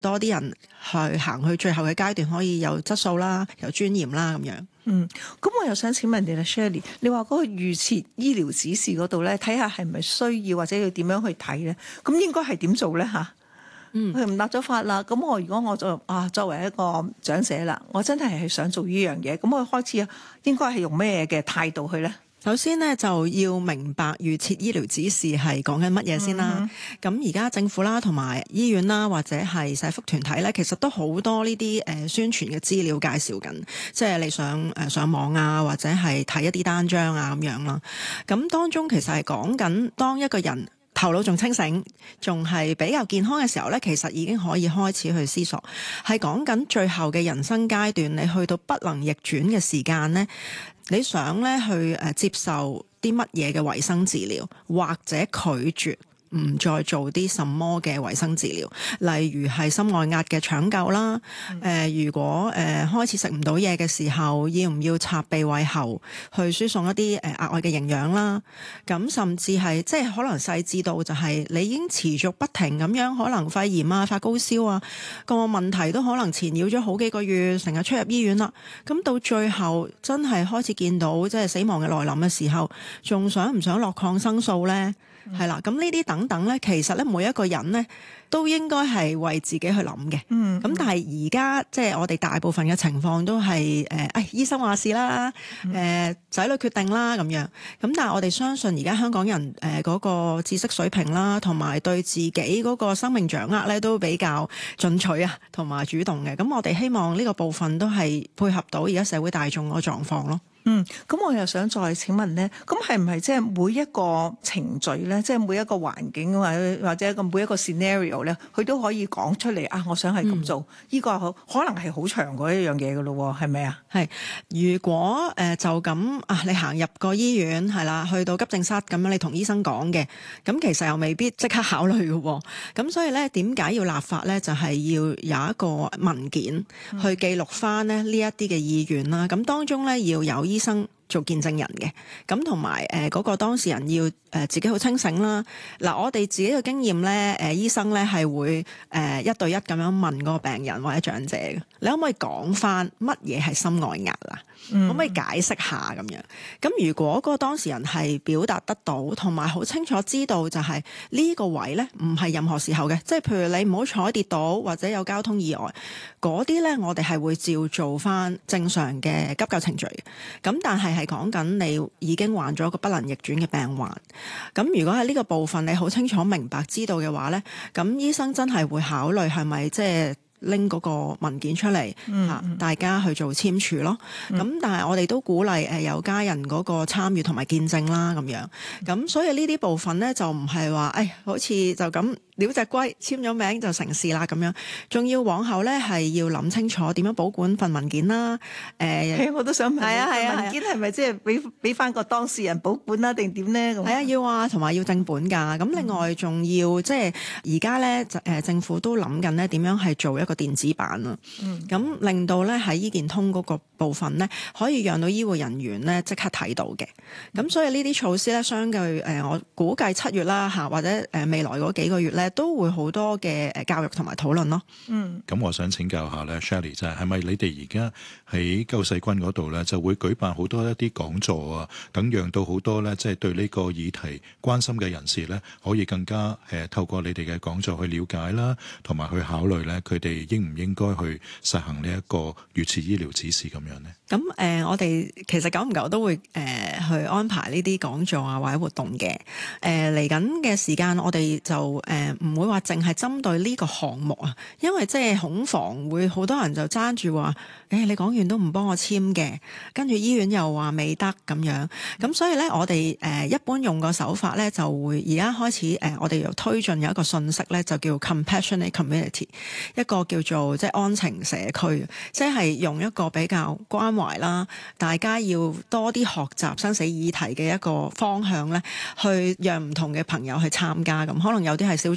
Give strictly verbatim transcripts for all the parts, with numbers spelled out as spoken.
多啲人去行去最後嘅階段，可以有質素啦，有尊嚴啦咁樣。 嗯，咁我又想請問你啦 Shirley， 你話嗰個預設醫療指示嗰度咧，睇下係咪需要或者要點樣去睇咧？咁應該係點做咧吓？嗯，佢唔立咗法啦，咁我如果我就啊作為一個長者啦，我真係係想做呢樣嘢，咁我開始應該係用咩嘅態度去咧？ 首先呢，就要明白預設醫療指示係講緊乜嘢先啦。咁而家政府啦同埋醫院啦或者係社福團體咧，其實都好多呢啲誒宣傳嘅資料介紹緊，即係你想誒上網啊或者係睇一啲單張啊咁樣啦。咁當中其實係講緊當一個人頭腦仲清醒，仲係比較健康嘅時候咧，其實已經可以開始去思索，係講緊最後嘅人生階段，你去到不能逆轉嘅時間咧，你想咧去誒接受啲乜嘢嘅維生治療，或者拒絕唔再做啲什麼嘅維生治療，例如係心外壓嘅搶救啦。誒、呃，如果誒、呃、開始食唔到嘢嘅時候，要唔要插鼻胃喉去輸送一啲誒額外嘅營養啦？咁甚至係即係可能細緻到就係你已經持續不停咁樣，可能肺炎啊、發高燒啊個問題都可能纏繞咗好幾個月，成日出入醫院啦。咁到最後真係開始見到即係死亡嘅來臨嘅時候，仲想唔想落抗生素呢？係啦，咁呢啲等等咧，其實咧每一個人咧都應該係為自己去諗嘅。嗯，咁但係而家即係我哋大部分嘅情況都係誒，誒、哎、醫生話事啦，誒、呃、仔女決定啦咁樣。咁但係我哋相信而家香港人誒嗰個知識水平啦，同埋對自己嗰個生命掌握咧都比較進取啊，同埋主動嘅。咁我哋希望呢個部分都係配合到而家社會大眾嗰個狀況咯。 嗯，咁我又想再請問咧，咁係唔係即係每一個程序咧，即係每一個環境或者或者一個每一個 scenario 咧，佢都可以講出嚟啊？我想係咁做，呢、嗯、個可能係好長嗰一樣嘢噶咯，係咪啊？係， 如果誒、呃、就咁啊，你行入個醫院係啦，去到急症室咁樣，你同醫生講嘅，咁其實又未必即刻考慮嘅。咁所以咧，點解要立法咧？就係、是、要有一個文件去記錄翻咧呢一啲嘅意願啦。咁當中咧要有醫生做見證人嘅，咁同埋誒嗰個當事人要誒、呃、自己好清醒啦。嗱，我哋自己嘅經驗咧，誒、呃、醫生咧係會誒、呃、一對一咁樣問嗰個病人或者長者嘅，你可唔可以講翻乜嘢係心外壓啊？嗯、可唔可以解釋下咁樣？咁如果嗰個當事人係表達得到，同埋好清楚知道就係呢個位咧唔係任何時候嘅，即係譬如你唔好彩跌倒或者有交通意外嗰啲咧，我哋係會照做翻正常嘅急救程序嘅。咁但係係講緊你已經患咗一個不能逆轉嘅病患。咁如果喺呢個部分你好清楚明白知道嘅話咧，咁醫生真係會考慮係咪即係拎嗰個文件出嚟，吓、嗯、大家去做簽署咯。咁、嗯、但係我哋都鼓勵誒有家人嗰個參與同埋見證啦，咁樣。咁所以呢啲部分咧就唔係話誒好似就咁撩隻龜簽咗名就成事啦咁樣。仲要往後咧係要諗清楚點樣保管份文件啦。誒、呃， 我都想問，係啊係啊， 啊文件係咪即係俾俾翻個當事人保管啦，定點咧？咁係啊，要啊，同埋要正本㗎。咁另外仲要即係而家咧誒政府都諗緊咧點樣係做一個電子版啊，咁、嗯、令到咧喺醫健通嗰個部分咧，可以讓到醫護人員咧即刻睇到嘅。咁所以呢啲措施咧，相對誒、呃，我估計七月啦嚇，或者誒未來嗰幾個月咧，都會好多嘅誒教育同埋討論咯。嗯， 咁我想請教下咧 Shirley 就係係咪你哋而家喺救世軍嗰度咧，就會舉辦好多一啲講座啊，等讓到好多咧即係對呢個議題關心嘅人士咧，可以更加誒、呃、透過你哋嘅講座去了解啦，同埋去考慮咧佢哋應唔應該去實行呢一個預設醫療指示咁樣呢？ 咁誒、呃，我哋其實久唔久都會誒、呃、去安排呢啲講座啊或者活動嘅。誒嚟緊嘅時間，我哋就誒唔、呃、會話淨係針對呢個項目啊，因為即係恐防會好多人就爭住話，誒、欸、你講完都唔幫我簽嘅，跟住醫院又話未得咁樣。咁所以咧，我哋誒、呃、一般用個手法咧，就會而家開始誒、呃，我哋又推進有一個信息咧，就叫 compassionate community， 一個叫做即係安情社區，即係用一個比較關懷啦，大家要多啲學習生死議題嘅一個方向咧，去讓唔同嘅朋友去參加。咁可能有啲係小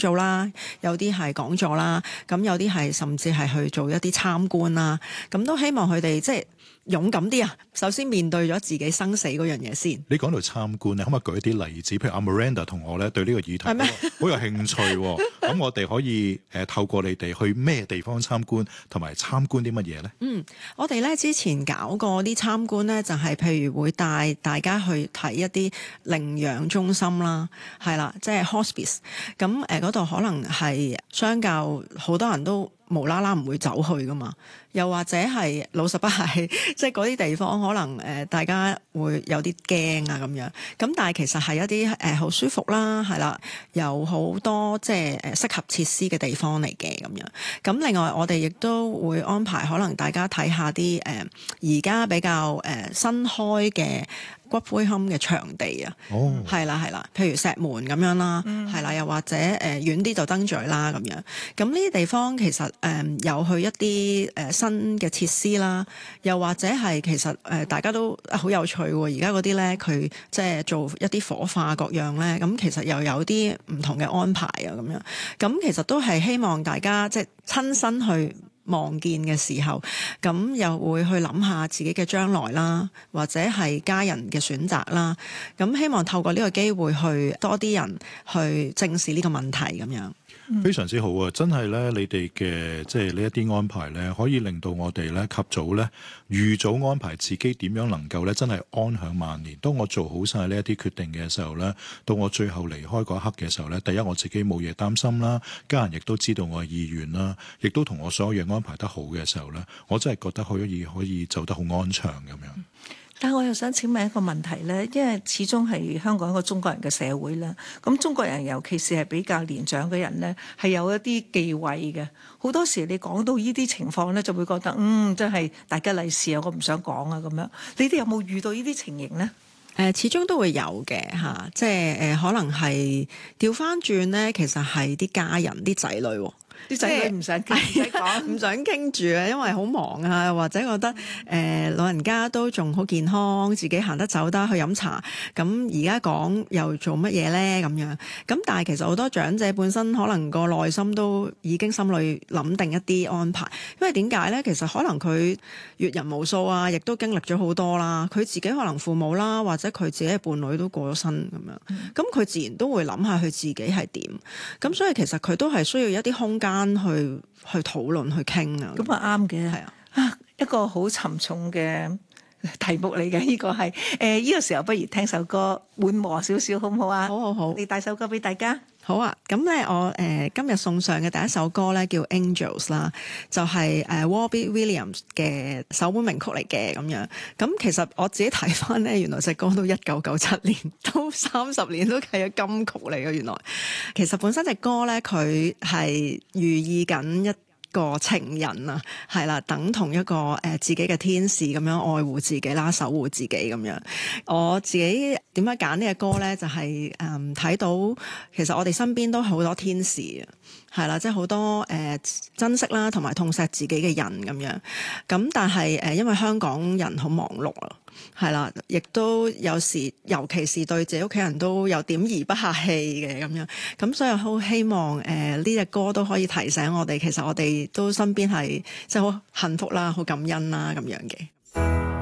造啦，有啲係講座啦，咁有啲係甚至係去做一啲參觀啦，咁都希望佢哋即係勇敢啲啊！首先面對咗自己生死嗰樣嘢先。 你講到參觀咧，可唔可以舉一啲例子？譬如阿 Miranda 同我咧對呢個議題係咩好有興趣喎。咁我哋可以誒透過你哋去咩地方參觀，同埋參觀啲乜嘢咧？ 嗯，我哋咧之前搞過啲參觀咧，就係譬如會帶大家去睇一啲領養中心啦，係啦，即係 hospice。咁誒嗰度可能係相較好多人都無啦啦唔會走去噶嘛，又或者係老實不係，即係嗰啲地方可能誒、呃、大家會有啲驚啊咁樣。咁但係其實係一啲誒好舒服啦，係啦，有好多即係誒適合設施嘅地方嚟嘅咁樣。咁另外我哋亦都會安排可能大家睇下啲誒而家比較誒、呃、新開嘅骨灰龕嘅場地啊，係啦係啦，譬如石門咁樣啦，係、嗯、啦，又或者誒、呃、遠啲就燈咀啦咁樣。咁呢啲地方其實誒、呃、有去一啲誒、呃、新嘅設施啦，又或者係其實誒、呃、大家都好有趣喎。而家嗰啲咧佢即係做一啲火化各樣咧，咁其實又有啲唔同嘅安排啊咁樣。咁其實都係希望大家即係親身去望見嘅時候，咁又會去諗下自己嘅將來啦，或者係家人嘅選擇啦。咁希望透過呢個機會去多啲人去正視呢個問題咁樣。 非常之好啊！真係咧，你哋嘅即係呢一啲安排咧，可以令到我哋咧及早咧預早安排自己點樣能夠咧真係安享晚年。當我做好晒呢一啲決定嘅時候咧，到我最後離開嗰一刻嘅時候咧，第一我自己冇嘢擔心啦，家人亦都知道我嘅意願啦，亦都同我所有嘢安排得好嘅時候咧，我真係覺得可以可以走得好安詳咁樣。 但係我又想請問一個問題咧，因為始終係香港一個中國人嘅社會啦，咁中國人尤其是係比較年長嘅人咧，係有一啲忌諱嘅。好多時你講到呢啲情況咧，就會覺得嗯真係大吉利是啊，我唔想講啊咁樣。你哋有冇遇到呢啲情形咧？ 誒，始終都會有嘅嚇，即係誒可能係調翻轉咧，其實係啲家人啲仔女。 啲仔女唔想傾，唔使講， 唔想傾住啊，因為好忙啊，或者覺得誒、呃、老人家都仲好健康，自己行得走得去飲茶，咁而家講又做乜嘢咧咁樣？咁但係其實好多長者本身可能個內心都已經心裏諗定一啲安排，因為點解咧？其實可能佢閱人無數啊，亦都經歷咗好多啦。佢自己可能父母啦，或者佢自己嘅伴侶都過咗身咁樣，咁佢、嗯、自然都會諗下佢自己係點。咁所以其實佢都係需要一啲空間。去去討論去傾啊， 咁啊啱嘅，係啊， 啊一個好沉重嘅題目嚟嘅，呢、這個係誒呢個時候不如聽首歌緩和少少，好唔好啊？ 好好好， 你帶首歌俾大家。 好啊，咁咧我誒、呃、今日送上嘅第一首歌咧叫 Angels 啦，就係、是、誒、呃、Robbie Williams 嘅首本名曲嚟嘅咁樣。咁其實我自己睇翻咧，原來隻歌都一九九七年，都三十年都係個金曲嚟嘅。原來其實本身隻歌咧，佢係寓意緊一個情人啊，係啦，等同一個誒、呃、自己嘅天使咁樣愛護自己啦，守護自己咁樣。我自己點解揀呢個歌咧？就係誒睇到其實我哋身邊都好多天使啊，係啦，即係好多誒、呃、珍惜啦，同埋痛錫自己嘅人咁樣。咁但係誒、呃，因為香港人好忙碌啊。係啦，亦都有時，尤其是對自己屋企人都有點而不客氣嘅咁樣，咁所以好希望誒呢隻歌都可以提醒我哋，其實我哋都身邊係即係好幸福啦，好感恩啦咁樣嘅。